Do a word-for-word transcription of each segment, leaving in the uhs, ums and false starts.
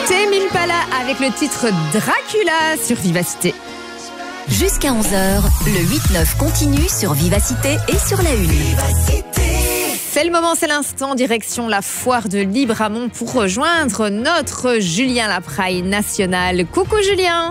Tame Impala avec le titre Dracula sur Vivacité. Jusqu'à onze heures, le huit neuf continue sur Vivacité et sur la Une. C'est le moment, c'est l'instant, direction la foire de Libramont pour rejoindre notre Julien Lapraille national. Coucou Julien.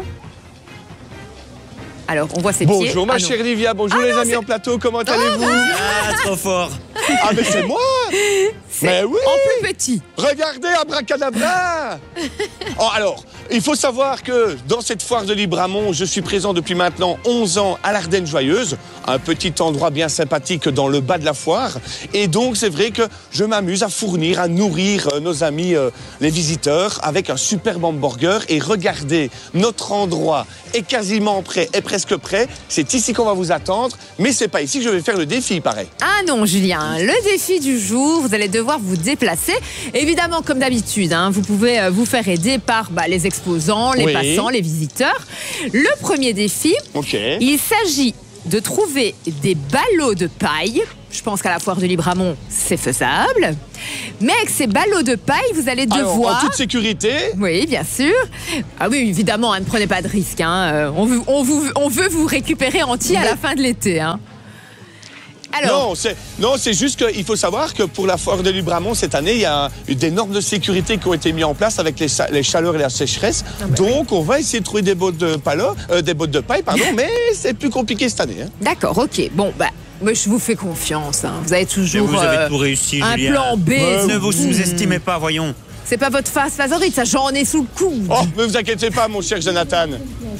Alors, on voit ses bonjour, pieds. Bonjour ma ah, chère Livia, bonjour ah, les non, amis en plateau, comment oh, allez-vous? Ah, trop fort. Ah mais c'est moi. C'est oui. en plus petit. Regardez, abracadabra. Oh, alors, il faut savoir que dans cette foire de Libramont, je suis présent depuis maintenant onze ans à l'Ardenne Joyeuse, un petit endroit bien sympathique dans le bas de la foire. Et donc, c'est vrai que je m'amuse à fournir, à nourrir euh, nos amis, euh, les visiteurs, avec un superbe hamburger. Et regardez, notre endroit est quasiment prêt, est presque prêt. C'est ici qu'on va vous attendre, mais c'est pas ici que je vais faire le défi, il paraît. Ah non, Julien, le défi du jour, vous allez devoir vous déplacer. Évidemment, comme d'habitude, hein, vous pouvez euh, vous faire aider par bah, les exposants, les oui. passants, les visiteurs. Le premier défi, okay. il s'agit de trouver des ballots de paille. Je pense qu'à la foire de Libramont, c'est faisable. Mais avec ces ballots de paille, vous allez devoir... Alors, en toute sécurité. Oui, bien sûr. Ah oui, évidemment, hein, ne prenez pas de risque. Hein. Euh, on, veut, on, vous, on veut vous récupérer entier à la fin de l'été. Hein. Alors... Non, c'est non, c'est juste qu'il faut savoir que pour la foire de Libramont cette année, il y a eu des normes de sécurité qui ont été mises en place avec les, les chaleurs et la sécheresse. Ah bah Donc, oui. on va essayer de trouver des bottes de, palo, euh, des bottes de paille, pardon, mais c'est plus compliqué cette année. Hein. D'accord, ok. Bon, bah, moi, je vous fais confiance. Hein. Vous avez toujours vous avez euh, tout réussi, un Julien. plan B. Ouais, ne vous sous-estimez pas, voyons. C'est pas votre face favorite, ça, j'en ai sous le coude. Oh, ne vous inquiétez pas, mon cher Jonathan.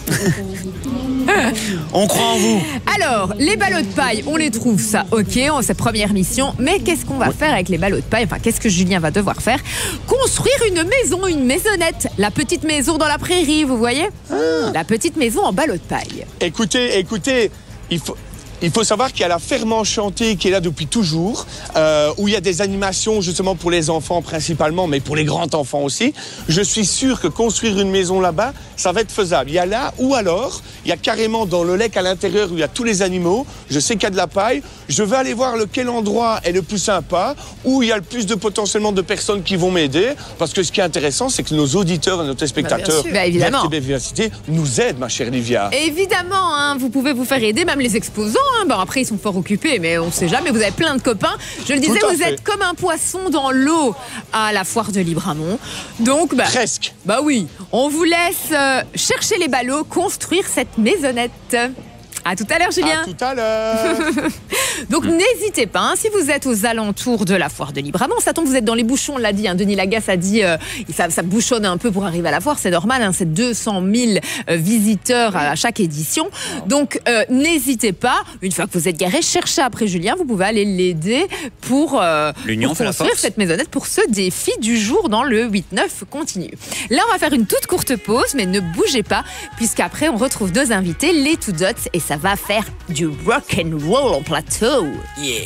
On croit en vous. Alors, les ballots de paille, on les trouve, ça, ok, on sa première mission. Mais qu'est-ce qu'on va faire avec les ballots de paille? Enfin, qu'est-ce que Julien va devoir faire? Construire une maison, une maisonnette. La petite maison dans la prairie, vous voyez? ah. La petite maison en ballots de paille. Écoutez, écoutez, il faut... Il faut savoir qu'il y a la ferme enchantée qui est là depuis toujours, euh, où il y a des animations justement pour les enfants principalement, mais pour les grands enfants aussi. Je suis sûr que construire une maison là-bas, ça va être faisable. Il y a là, ou alors, il y a carrément dans le lek à l'intérieur où il y a tous les animaux. Je sais qu'il y a de la paille. Je vais aller voir lequel endroit est le plus sympa, où il y a le plus de potentiellement de personnes qui vont m'aider. Parce que ce qui est intéressant, c'est que nos auditeurs et nos téléspectateurs bah, évidemment. de Vivacité nous aident, ma chère Livia. Évidemment, hein, vous pouvez vous faire aider, même les exposants. Hein. Bon, après, ils sont fort occupés, mais on ne sait jamais. Vous avez plein de copains. Je le disais, vous fait. êtes comme un poisson dans l'eau à la foire de Libramont. Donc, bah, presque. Bah oui, on vous laisse euh, chercher les ballots, construire cette maisonnette. À tout à l'heure, Julien. À tout à l'heure. Donc, n'hésitez pas, hein, si vous êtes aux alentours de la foire de Libramont, ça tombe, vous êtes dans les bouchons, on l'a dit, hein, Denis Lagasse a dit, euh, ça, ça bouchonne un peu pour arriver à la foire, c'est normal, hein, c'est deux cent mille euh, visiteurs à chaque édition. Donc, euh, n'hésitez pas, une fois que vous êtes garé, cherchez après Julien, vous pouvez aller l'aider pour, euh, L'union pour fait la construire force. cette maisonnette pour ce défi du jour dans le huit neuf continue. Là, on va faire une toute courte pause, mais ne bougez pas, puisqu'après, on retrouve deux invités, les Two Dots, et ça va faire du rock and roll en plateau. Yeah.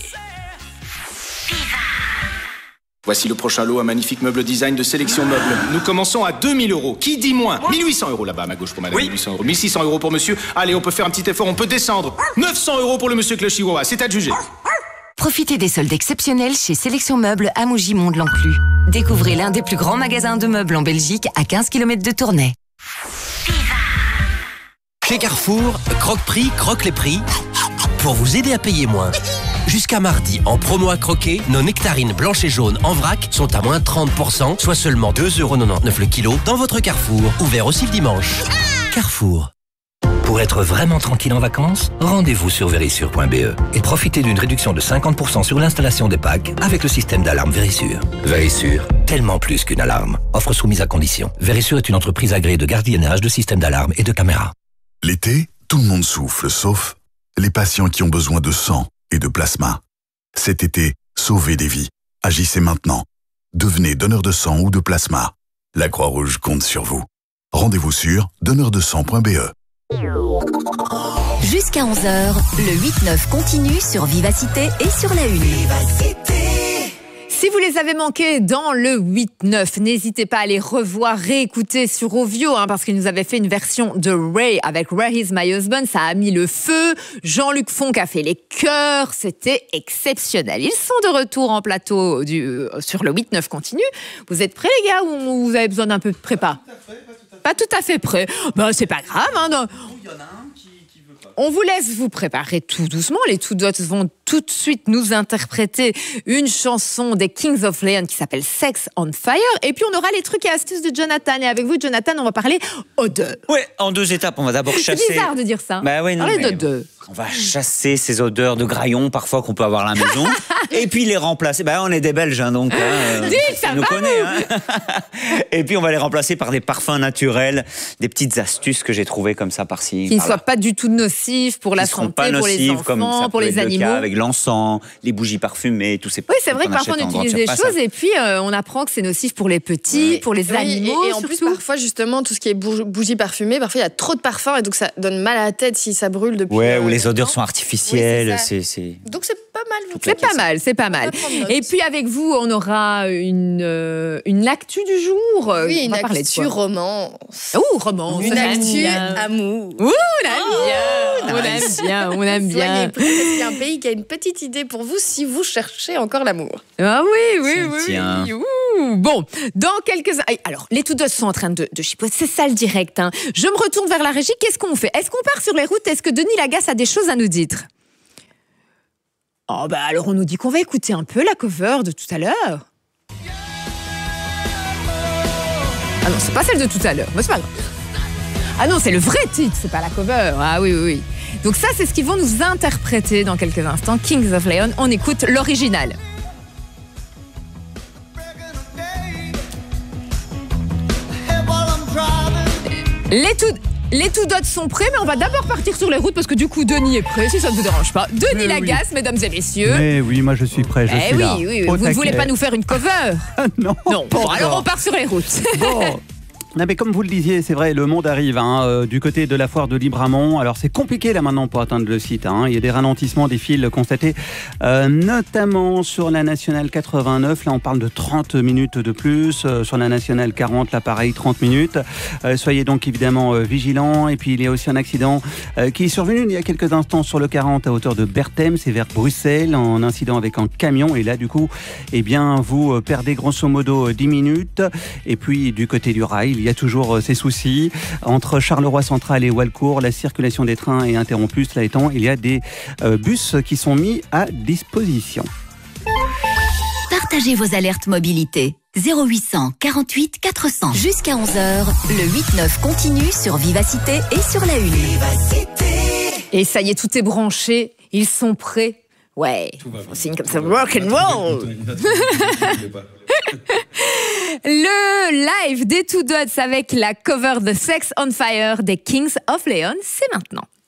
Voici le prochain lot, un magnifique meuble design de Sélection Meuble. Nous commençons à deux mille euros. Qui dit moins? mille huit cents euros là-bas, à ma gauche pour madame. Oui. mille huit cents euros. mille six cents euros pour monsieur. Allez, on peut faire un petit effort, on peut descendre. neuf cents euros pour le monsieur avec le chihuahua. C'est à juger. Profitez des soldes exceptionnels chez Sélection Meubles à Mougy-Mont-de-l'Enclus. Découvrez l'un des plus grands magasins de meubles en Belgique à quinze kilomètres de Tournai. Chez Carrefour, Croque-Prix croque les prix pour vous aider à payer moins. Jusqu'à mardi, en promo à croquer, nos nectarines blanches et jaunes en vrac sont à moins trente pour cent, soit seulement deux euros quatre-vingt-dix-neuf le kilo dans votre Carrefour. Ouvert aussi le dimanche. Carrefour. Pour être vraiment tranquille en vacances, rendez-vous sur Verisure point b e et profitez d'une réduction de cinquante pour cent sur l'installation des packs avec le système d'alarme Verisure. Verisure, tellement plus qu'une alarme. Offre soumise à condition. Verisure est une entreprise agréée de gardiennage de systèmes d'alarme et de caméras. L'été, tout le monde souffle, sauf les patients qui ont besoin de sang et de plasma. Cet été, sauvez des vies. Agissez maintenant. Devenez donneur de sang ou de plasma. La Croix-Rouge compte sur vous. Rendez-vous sur donneur de sang point b e. Jusqu'à onze heures, le huit neuf continue sur Vivacité et sur la Une. Si vous les avez manqués dans le huit neuf, n'hésitez pas à les revoir, réécouter sur Ovio, hein, parce qu'il nous avait fait une version de Ray avec Ray is my husband. Ça a mis le feu. Jean-Luc Fonck a fait les chœurs. C'était exceptionnel. Ils sont de retour en plateau du, euh, sur le huit neuf continu. Vous êtes prêts, les gars, ou vous avez besoin d'un peu de prépa? Pas tout à fait prêt. Ben, c'est pas grave. Hein, non. Il y en a un qui, qui veut pas. On vous laisse vous préparer tout doucement. Les Two Dots vont tout de suite nous interpréter une chanson des Kings of Leon qui s'appelle Sex on Fire. Et puis on aura les trucs et astuces de Jonathan. Et avec vous, Jonathan, on va parler odeur. Ouais, en deux étapes. On va d'abord chasser. C'est bizarre de dire ça. Bah ouais, non, Parler mais d'odeur. On va chasser ces odeurs de graillons parfois qu'on peut avoir à la maison. Et puis les remplacer. Bah on est des Belges, hein, donc. Hein, Dites, ça nous va, connaît. Hein. Et puis on va les remplacer par des parfums naturels, des petites astuces que j'ai trouvées comme ça par-ci. Qui ne par soient pas du tout nocifs pour la qui seront santé, pas pour les nocives, enfants, comme ça pour peut les être le animaux. cas avec l'encens, les bougies parfumées, tous ces. Oui, c'est vrai que qu'on parfois achète on en grande utilise des surface, choses et puis euh, on apprend que c'est nocif pour les petits, Oui. pour les Oui, animaux. et, et en plus, surtout. parfois, justement, tout ce qui est bou- bougie parfumée, parfois il y a trop de parfum et donc ça donne mal à la tête si ça brûle depuis. Ouais, euh, ou les odeurs longtemps. sont artificielles. Oui, c'est ça. c'est, c'est... Donc c'est pas mal. vous C'est pas mal, c'est pas On va mal. prendre note. Et puis avec vous, on aura une, euh, une actu du jour. Oui, on une va parler de actu quoi? romance. Ouh, romance. Une on aime actu bien. amour. Ouh, on aime bien. On aime bien, on aime Soyez bien. prêts, parce qu'il y a un pays qui a une petite idée pour vous si vous cherchez encore l'amour. Ah oui, oui, Tiens, oui. tiens. oui. Ouh, bon, dans quelques... Alors, les Two Dots sont en train de, de chipoter. C'est ça le direct. Hein. Je me retourne vers la régie. Qu'est-ce qu'on fait? Est-ce qu'on part sur les routes? Est-ce que Denis Lagasse a des choses à nous dire? Oh, bah alors on nous dit qu'on va écouter un peu la cover de tout à l'heure. Ah non, c'est pas celle de tout à l'heure. Mais c'est pas grave. Ah non, c'est le vrai titre, c'est pas la cover. Ah oui, oui, oui. Donc ça, c'est ce qu'ils vont nous interpréter dans quelques instants. Kings of Leon, on écoute l'original. Les Two, les Two Dots sont prêts, mais on va d'abord partir sur les routes parce que du coup, Denis est prêt, si ça ne vous dérange pas. Denis Mais Lagasse, oui. mesdames et messieurs. Mais oui, moi je suis prêt, je Eh suis oui, là. oui, oui. Au Vous ne voulez taquet. pas nous faire une cover? Non, Non, pas bon, alors encore. on part sur les routes. Bon. Non, mais comme vous le disiez, c'est vrai, le monde arrive hein, euh, du côté de la foire de Libramont. Alors c'est compliqué là maintenant pour atteindre le site. Hein. Il y a des ralentissements, des files constatés, euh, notamment sur la nationale quatre-vingt-neuf. Là, on parle de trente minutes de plus. Euh, sur la nationale quarante, là, pareil, trente minutes. Euh, soyez donc évidemment euh, vigilants. Et puis il y a aussi un accident euh, qui est survenu il y a quelques instants sur le quarante à hauteur de Berthem, c'est vers Bruxelles, en incident avec un camion. Et là, du coup, eh bien, vous euh, perdez grosso modo euh, dix minutes. Et puis du côté du rail, il y a toujours euh, ces soucis. Entre Charleroi Central et Walcourt, la circulation des trains est interrompue. Cela étant, il y a des euh, bus qui sont mis à disposition. Partagez vos alertes mobilité. zéro huit cent quarante-huit quatre cents. Jusqu'à onze heures, le huit neuf continue sur Vivacité et sur la Une. Et ça y est, tout est branché. Ils sont prêts. Ouais, on signe comme ça, rock and roll. Le live des Two Dots avec la cover de Sex on Fire des Kings of Leon, c'est maintenant.